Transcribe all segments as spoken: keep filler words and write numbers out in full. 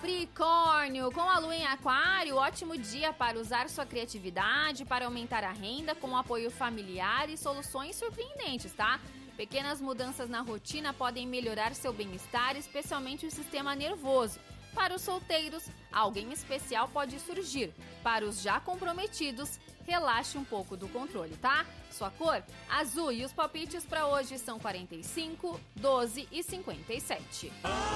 Capricórnio, com a lua em aquário, ótimo dia para usar sua criatividade, para aumentar a renda com apoio familiar e soluções surpreendentes, tá? Pequenas mudanças na rotina podem melhorar seu bem-estar, especialmente o sistema nervoso. Para os solteiros, alguém especial pode surgir. Para os já comprometidos, relaxe um pouco do controle, tá? Sua cor? Azul. E os palpites para hoje são quarenta e cinco, doze e cinquenta e sete.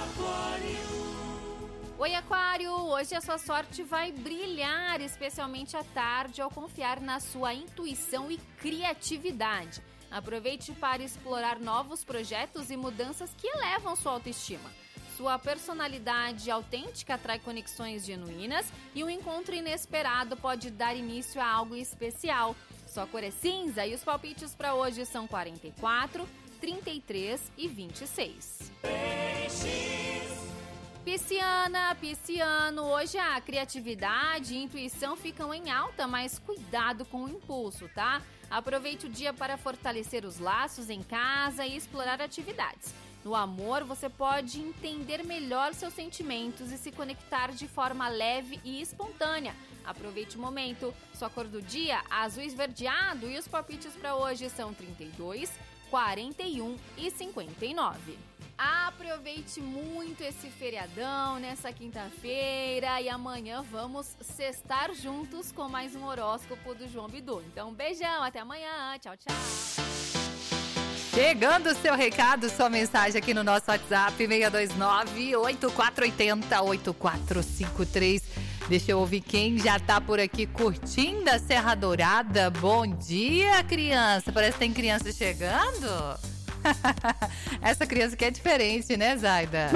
Oi, Aquário! Hoje a sua sorte vai brilhar, especialmente à tarde, ao confiar na sua intuição e criatividade. Aproveite para explorar novos projetos e mudanças que elevam sua autoestima. Sua personalidade autêntica atrai conexões genuínas e um encontro inesperado pode dar início a algo especial. Sua cor é cinza e os palpites para hoje são quarenta e quatro, trinta e três e vinte e seis. Pisciana, pisciano, hoje a criatividade e intuição ficam em alta, mas cuidado com o impulso, tá? Aproveite o dia para fortalecer os laços em casa e explorar atividades. No amor, você pode entender melhor seus sentimentos e se conectar de forma leve e espontânea. Aproveite o momento. Sua cor do dia, azul esverdeado, e os palpites para hoje são trinta e dois, quarenta e um e cinquenta e nove. Aproveite muito esse feriadão nessa quinta-feira e amanhã vamos sextar juntos com mais um horóscopo do João Bidu. Então, beijão, até amanhã. Tchau, tchau. Chegando o seu recado, sua mensagem aqui no nosso WhatsApp, seis dois nove, oito quatro oito zero, oito quatro cinco três. Deixa eu ouvir quem já tá por aqui curtindo a Serra Dourada. Bom dia, criança. Parece que tem criança chegando. Essa criança que é diferente, né, Zaida?